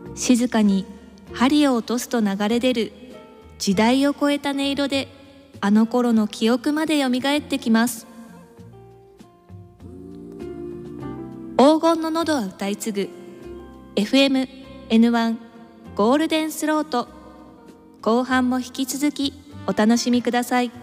静かに針を落とすと流れ出る時代を超えた音色で、あの頃の記憶までよみがえってきます。黄金の喉は歌い継ぐ FM-N1 ゴールデンスロート、後半も引き続きお楽しみください。